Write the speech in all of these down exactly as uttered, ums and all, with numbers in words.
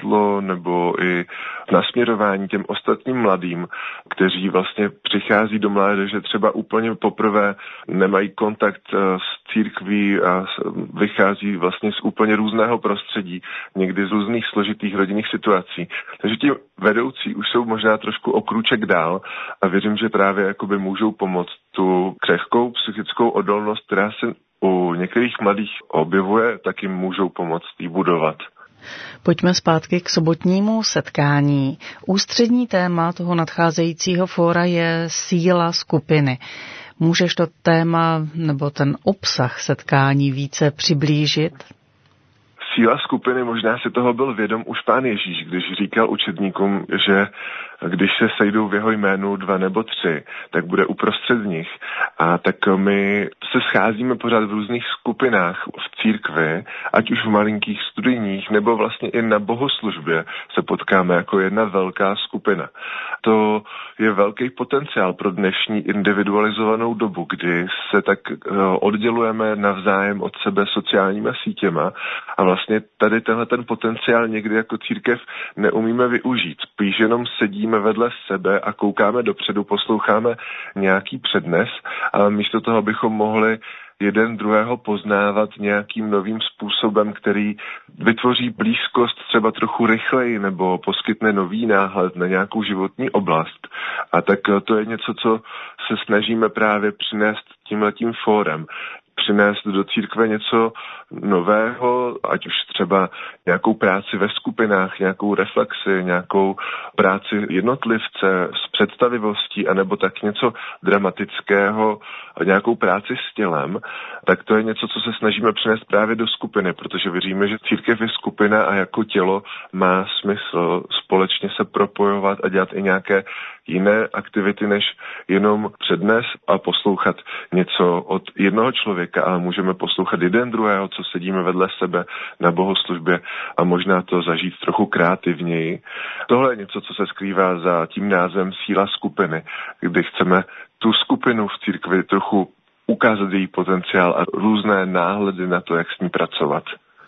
světlo nebo i nasměrování těm ostatním mladým, kteří vlastně přichází do mládeže třeba úplně poprvé, nemají kontakt s církví a vychází vlastně z úplně různého prostředí, někdy z různých složitých rodinných situací. Takže ti vedoucí už jsou možná trošku o krůček dál a věřím, že právě jakoby můžou pomoct tu křehkou psychickou odolnost, která se u některých mladých objevuje, tak jim můžou pomoct jí budovat. Pojďme zpátky k sobotnímu setkání. Ústřední téma toho nadcházejícího fóra je síla skupiny. Můžeš to téma nebo ten obsah setkání více přiblížit? Síla skupiny, možná si toho byl vědom už Pán Ježíš, když říkal učedníkům, že když se sejdou v jeho jménu dva nebo tři, tak bude uprostřed nich. A tak my se scházíme pořád v různých skupinách v církvi, ať už v malinkých studijních, nebo vlastně i na bohoslužbě se potkáme jako jedna velká skupina. To je velký potenciál pro dnešní individualizovanou dobu, kdy se tak oddělujeme navzájem od sebe sociálníma sítěma a vlastně tady tenhle ten potenciál někdy jako církev neumíme využít. Spíš jenom sedíme vedle sebe a koukáme dopředu, posloucháme nějaký přednes, ale místo toho bychom mohli jeden druhého poznávat nějakým novým způsobem, který vytvoří blízkost třeba trochu rychleji nebo poskytne nový náhled na nějakou životní oblast. A tak to je něco, co se snažíme právě přinést tímhletím fórem. Přinést do církve něco nového, ať už třeba nějakou práci ve skupinách, nějakou reflexi, nějakou práci jednotlivce s představivostí, anebo tak něco dramatického, nějakou práci s tělem, tak to je něco, co se snažíme přinést právě do skupiny, protože věříme, že církev je skupina a jako tělo má smysl společně se propojovat a dělat i nějaké jiné aktivity, než jenom přednes a poslouchat něco od jednoho člověka, ale můžeme poslouchat jeden druhého, co sedíme vedle sebe na bohoslužbě a možná to zažít trochu kreativněji. Tohle je něco, co se skrývá za tím názvem síla skupiny, kdy chceme tu skupinu v církvi trochu ukázat její potenciál a různé náhledy na to, jak s ní pracovat.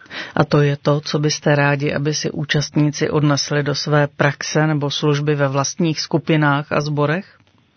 A to je to, co byste rádi, aby si účastníci odnesli do své praxe nebo služby ve vlastních skupinách a sborech?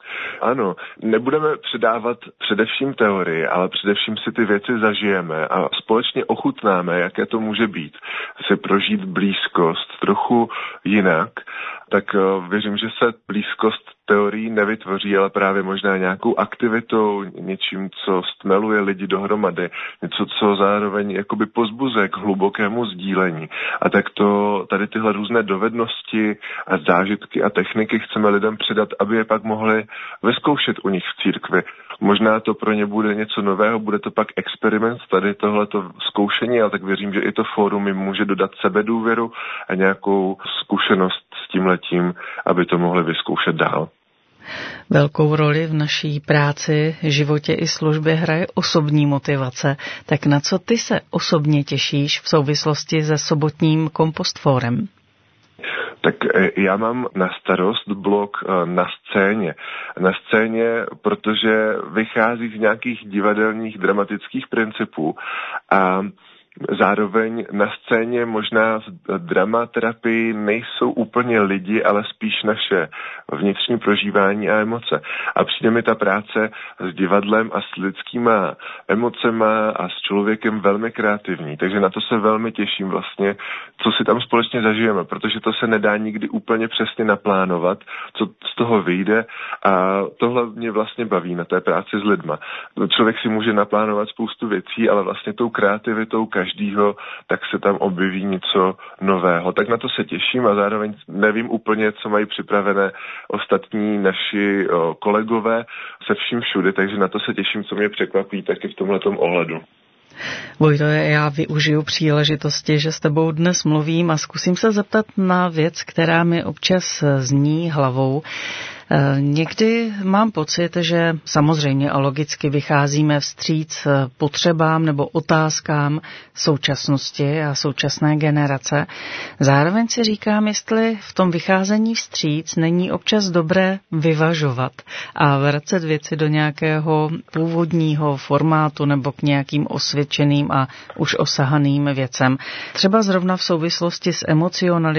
Ano, nebudeme předávat především teorii, ale především si ty věci zažijeme a společně ochutnáme, jaké to může být. Si prožít blízkost trochu jinak, tak věřím, že se blízkost teorií nevytvoří, ale právě možná nějakou aktivitou, něčím, co stmeluje lidi dohromady, něco, co zároveň jakoby pozbuzuje k hlubokému sdílení. A tak to tady tyhle různé dovednosti a zážitky a techniky chceme lidem předat, aby je pak mohli vyzkoušet u nich v církvi. Možná to pro ně bude něco nového, bude to pak experiment, tady tohleto zkoušení, ale tak věřím, že i to fórum jim může dodat sebedůvěru a nějakou zkušenost s tímhletím, aby to mohli vyzkoušet dál. Velkou roli v naší práci, životě i službě hraje osobní motivace. Tak na co ty se osobně těšíš v souvislosti se sobotním kompostfórem? Tak já mám na starost blok na scéně. Na scéně, protože vychází z nějakých divadelních dramatických principů a zároveň na scéně možná v dramaterapii nejsou úplně lidi, ale spíš naše vnitřní prožívání a emoce. A přijde mi ta práce s divadlem a s lidskýma emocema a s člověkem velmi kreativní. Takže na to se velmi těším vlastně, co si tam společně zažijeme, protože to se nedá nikdy úplně přesně naplánovat, co z toho vyjde a tohle mě vlastně baví na té práci s lidma. Člověk si může naplánovat spoustu věcí, ale vlastně tou kreativitou každýho, tak se tam objeví něco nového. Tak na to se těším a zároveň nevím úplně, co mají připravené ostatní naši o, kolegové se vším všude, takže na to se těším, co mě překvapí taky v tomhletom ohledu. Vojto, já využiju příležitosti, že s tebou dnes mluvím a zkusím se zeptat na věc, která mi občas zní hlavou. Někdy mám pocit, že samozřejmě a logicky vycházíme vstříc potřebám nebo otázkám současnosti a současné generace. Zároveň si říkám, jestli v tom vycházení vstříc není občas dobré vyvažovat a vracet věci do nějakého původního formátu nebo k nějakým osvědčeným a už osahaným věcem. Třeba zrovna v souvislosti s emocionalitou